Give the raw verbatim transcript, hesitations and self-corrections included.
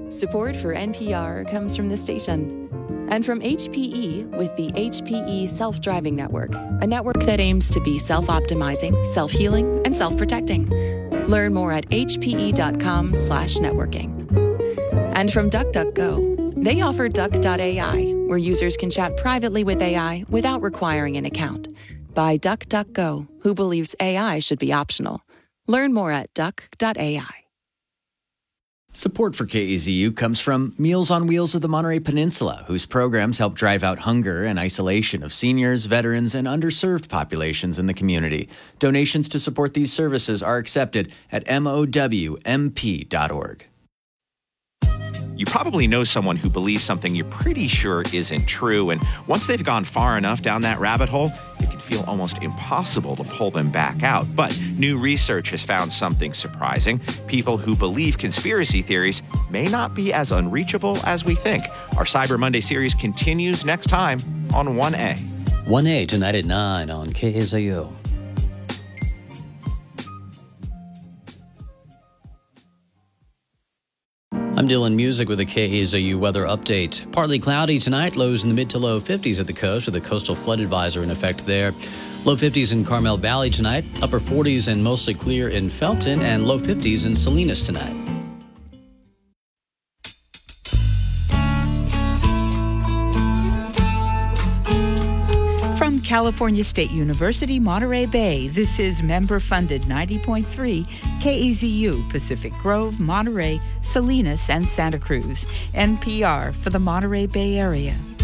Support for N P R comes from the station and from H P E with the H P E Self-Driving Network, a network that aims to be self-optimizing, self-healing, and self-protecting. Learn more at hpe.com slash networking. And from DuckDuckGo, they offer Duck dot A I, where users can chat privately with A I without requiring an account. By DuckDuckGo, who believes A I should be optional. Learn more at duck dot A I. Support for K A Z U comes from Meals on Wheels of the Monterey Peninsula, whose programs help drive out hunger and isolation of seniors, veterans, and underserved populations in the community. Donations to support these services are accepted at M O W M P dot org. You probably know someone who believes something you're pretty sure isn't true, and once they've gone far enough down that rabbit hole, it can feel almost impossible to pull them back out. But new research has found something surprising. People who believe conspiracy theories may not be as unreachable as we think. Our Cyber Monday series continues next time on one A. one A tonight at nine on K A Z U. I'm Dylan Music with a K A Z U weather update. Partly cloudy tonight, lows in the mid to low fifties at the coast with a coastal flood advisor in effect there. Low fifties in Carmel Valley tonight, upper forties and mostly clear in Felton, and low fifties in Salinas tonight. From California State University, Monterey Bay, this is member-funded ninety point three K A Z U, Pacific Grove, Monterey, Salinas, and Santa Cruz. N P R for the Monterey Bay Area.